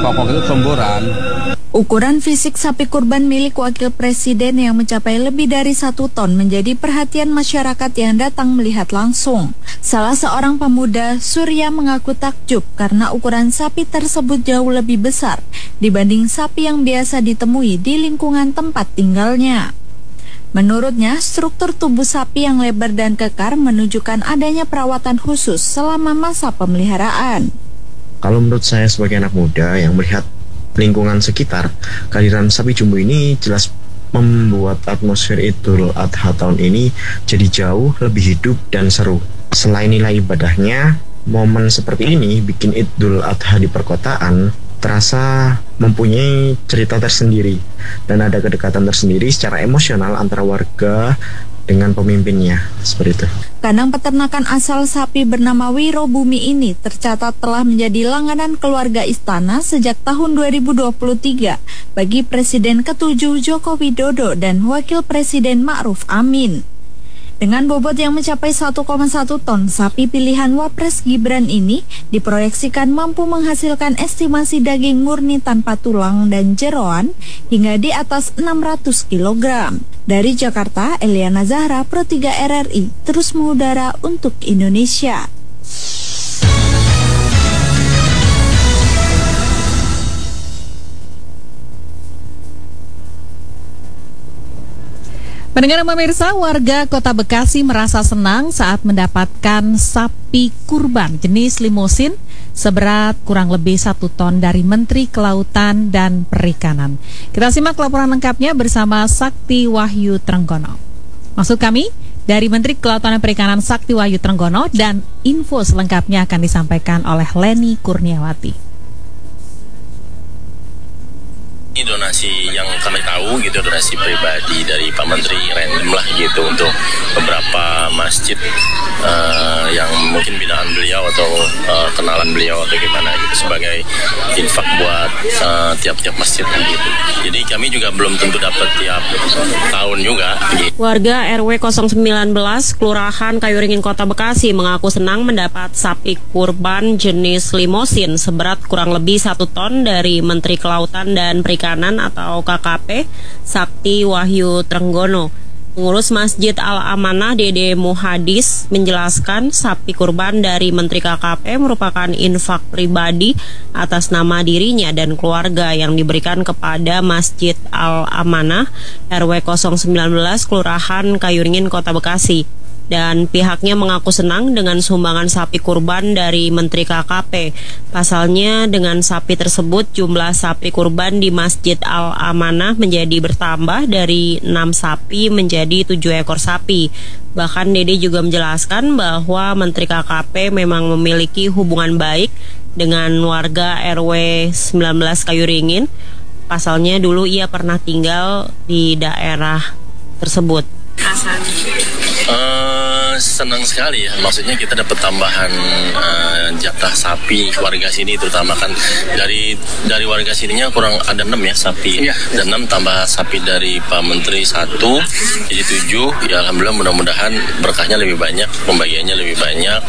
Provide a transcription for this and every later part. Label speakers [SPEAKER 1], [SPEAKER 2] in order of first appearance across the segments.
[SPEAKER 1] pokok itu semburan.
[SPEAKER 2] Ukuran fisik sapi kurban milik Wakil Presiden yang mencapai lebih dari 1 ton menjadi perhatian masyarakat yang datang melihat langsung. Salah seorang pemuda, Surya, mengaku takjub karena ukuran sapi tersebut jauh lebih besar dibanding sapi yang biasa ditemui di lingkungan tempat tinggalnya. Menurutnya, struktur tubuh sapi yang lebar dan kekar menunjukkan adanya perawatan khusus selama masa pemeliharaan.
[SPEAKER 3] Kalau menurut saya sebagai anak muda yang melihat lingkungan sekitar, kehadiran sapi jumbo ini jelas membuat atmosfer Idul Adha tahun ini jadi jauh lebih hidup dan seru. Selain nilai ibadahnya, momen seperti ini bikin Idul Adha di perkotaan terasa mempunyai cerita tersendiri dan ada kedekatan tersendiri secara emosional antara warga dengan pemimpinnya, seperti itu.
[SPEAKER 2] Kandang peternakan asal sapi bernama Wiro Bumi ini tercatat telah menjadi langganan keluarga istana sejak tahun 2023 bagi Presiden ke-7 Joko Widodo dan Wakil Presiden Ma'ruf Amin. Dengan bobot yang mencapai 1,1 ton, sapi pilihan Wapres Gibran ini diproyeksikan mampu menghasilkan estimasi daging murni tanpa tulang dan jeroan hingga di atas 600 kg. Dari Jakarta, Eliana Zahra, Pro 3 RRI, terus mengudara untuk Indonesia.
[SPEAKER 4] Pendengar pemirsa, warga Kota Bekasi merasa senang saat mendapatkan sapi kurban jenis limusin seberat kurang lebih 1 ton dari Menteri Kelautan dan Perikanan. Kita simak laporan lengkapnya bersama Sakti Wahyu Trenggono. Maksud kami, dari Menteri Kelautan dan Perikanan Sakti Wahyu Trenggono, dan info selengkapnya akan disampaikan oleh Leni Kurniawati.
[SPEAKER 5] Ini donasi yang kami tahu gitu, donasi pribadi dari Pak Menteri, random lah gitu untuk beberapa masjid yang mungkin binaan beliau atau kenalan beliau atau gimana gitu, sebagai infak buat tiap-tiap masjid gitu. Jadi kami juga belum tentu dapat tiap tahun juga gitu.
[SPEAKER 6] Warga RW 019 Kelurahan Kayuringin Kota Bekasi mengaku senang mendapat sapi kurban jenis limusin seberat kurang lebih 1 ton dari Menteri Kelautan dan Perikanan atau KKP Sakti Wahyu Trenggono. Pengurus Masjid Al-Amanah Dede Muhadis menjelaskan sapi kurban dari Menteri KKP merupakan infak pribadi atas nama dirinya dan keluarga yang diberikan kepada Masjid Al-Amanah RW 019 Kelurahan Kayuringin Kota Bekasi. Dan pihaknya mengaku senang dengan sumbangan sapi kurban dari Menteri KKP. Pasalnya dengan sapi tersebut jumlah sapi kurban di Masjid Al-Amanah menjadi bertambah dari 6 sapi menjadi 7 ekor sapi. Bahkan Dede juga menjelaskan bahwa Menteri KKP memang memiliki hubungan baik dengan warga RW 19 Kayuringin. Pasalnya dulu ia pernah tinggal di daerah tersebut.
[SPEAKER 5] Senang sekali ya, maksudnya kita dapat tambahan jatah sapi warga sini, terutama kan dari warga sininya kurang ada 6 ya sapi, dan 6 tambah sapi dari Pak Menteri 1 jadi 7. Ya alhamdulillah, mudah-mudahan berkahnya lebih banyak, pembagiannya lebih banyak.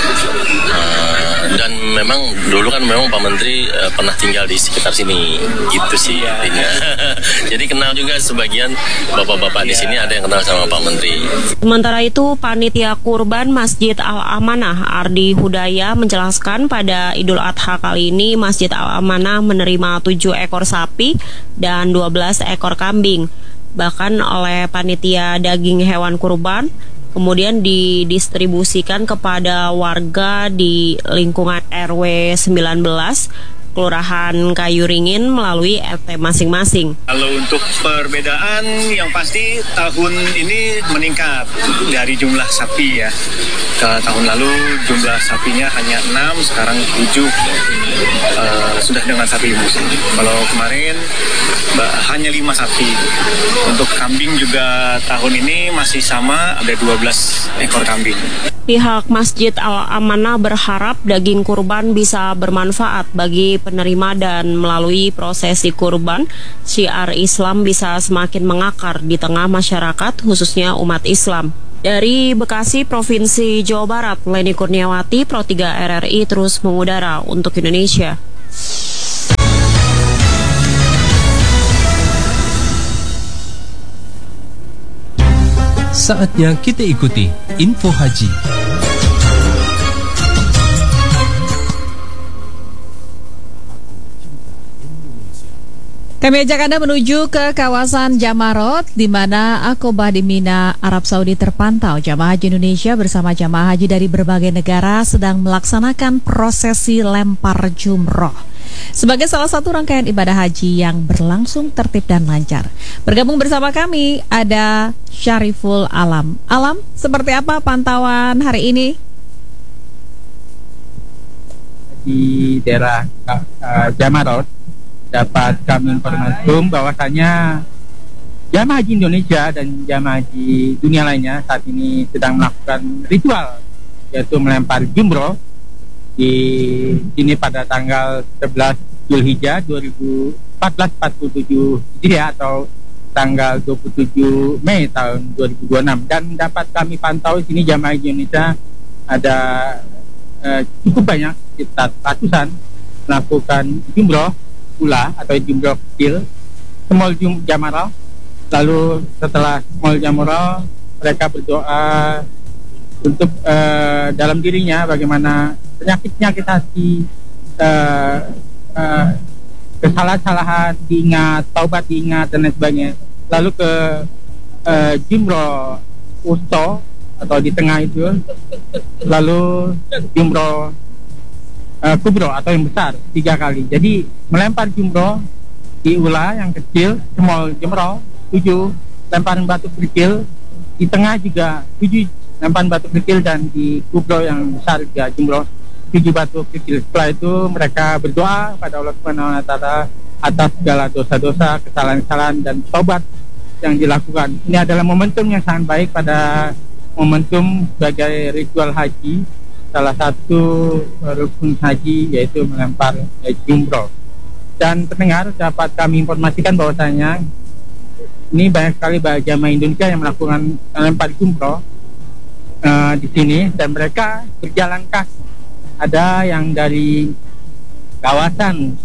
[SPEAKER 5] Dan memang dulu kan memang Pak Menteri pernah tinggal di sekitar sini gitu sih intinya. Jadi kenal juga sebagian bapak-bapak di sini, ada yang kenal sama Pak Menteri.
[SPEAKER 6] Sementara itu, panitia kurban Masjid Al-Amanah Ardi Hudaya menjelaskan pada Idul Adha kali ini Masjid Al-Amanah menerima 7 ekor sapi dan 12 ekor kambing. Bahkan oleh panitia daging hewan kurban kemudian didistribusikan kepada warga di lingkungan RW 19 Kelurahan Kayuringin melalui RT masing-masing.
[SPEAKER 7] Kalau untuk perbedaan yang pasti tahun ini meningkat dari jumlah sapi ya. Ke tahun lalu jumlah sapinya hanya 6, sekarang 7 sudah dengan sapi limusin. Kalau kemarin hanya 5 sapi. Untuk kambing juga tahun ini masih sama, ada 12 ekor kambing.
[SPEAKER 6] Pihak Masjid Al-Amanah berharap daging kurban bisa bermanfaat bagi penerima dan melalui prosesi kurban, syiar Islam bisa semakin mengakar di tengah masyarakat, khususnya umat Islam. Dari Bekasi, Provinsi Jawa Barat, Leni Kurniawati, Pro 3 RRI terus mengudara untuk Indonesia.
[SPEAKER 1] Saatnya kita ikuti Info Haji.
[SPEAKER 4] Kami ajak Anda menuju ke kawasan Jamarot, di mana Aqobah di Mina, Arab Saudi terpantau. Jamaah Haji Indonesia bersama jamaah haji dari berbagai negara sedang melaksanakan prosesi lempar jumroh sebagai salah satu rangkaian ibadah haji yang berlangsung tertib dan lancar. Bergabung bersama kami ada Syariful Alam. Alam, seperti apa pantauan hari ini?
[SPEAKER 8] Di daerah Jamarot dapat kami informasikan bahwasanya jamaah haji Indonesia dan jamaah haji dunia lainnya saat ini sedang melakukan ritual, yaitu melempar jumroh di sini pada tanggal 11 Zulhijjah 1447 Hijriah atau tanggal 27 Mei tahun 2026. Dan dapat kami pantau di sini jamaah haji Indonesia ada cukup banyak, sekitar ratusan, melakukan jumroh pula atau jumroh kecil, small jamarah. Lalu setelah small jamarah mereka berdoa untuk dalam dirinya bagaimana penyakit-penyakit hati, kesalahan-kesalahan diingat, taubat diingat dan lain sebagainya. Lalu ke jumroh wusta atau di tengah itu, lalu jumroh kubro atau yang besar 3 kali. Jadi melempar jumroh di ula yang kecil, small jumroh 7, lemparan batu kecil di tengah juga 7 lemparan batu kecil, dan di kubro yang besar juga jumroh 7 batu kecil. Setelah itu mereka berdoa pada Allah Subhanahu wa taala atas segala dosa-dosa, kesalahan-kesalahan dan taubat yang dilakukan. Ini adalah momentum yang sangat baik pada momentum sebagai ritual haji. Salah satu rukun haji yaitu melempar jumroh. Dan pendengar, dapat kami informasikan bahwasanya ini banyak sekali jamaah Indonesia yang melakukan melempar jumroh di sini, dan mereka berjalan kaki. Ada yang dari kawasan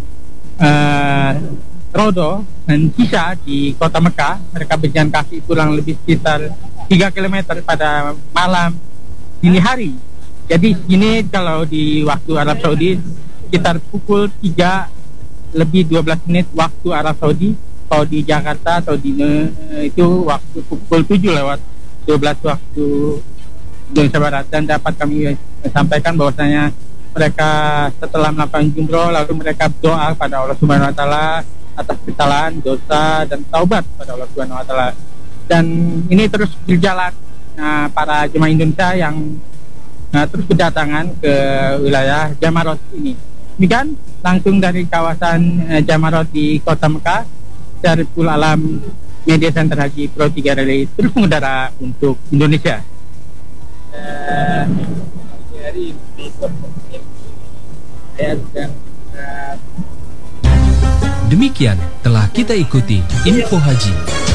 [SPEAKER 8] Rodo dan Sisa di kota Mekah, mereka berjalan kaki kurang lebih sekitar 3 km pada malam dini hari. Jadi ini kalau di waktu Arab Saudi sekitar pukul 3 lebih 12 menit waktu Arab Saudi. Kalau di Jakarta atau di itu waktu pukul 7 lewat 12 waktu Indonesia Barat. Dan dapat kami sampaikan bahwasanya mereka setelah melakukan jumroh lalu mereka berdoa pada Allah Subhanahu wa taala atas kesalahan, dosa dan taubat pada Allah Subhanahu wa taala. Dan ini terus berjalan, para jemaah Indonesia yang terus berdatangan ke wilayah Jamarot ini. Demikian langsung dari kawasan Jamarot di kota Mekah, Syariful Alam, Media Center Haji Pro 3 Relay terus mengudara untuk Indonesia.
[SPEAKER 1] Demikian telah kita ikuti Info Haji.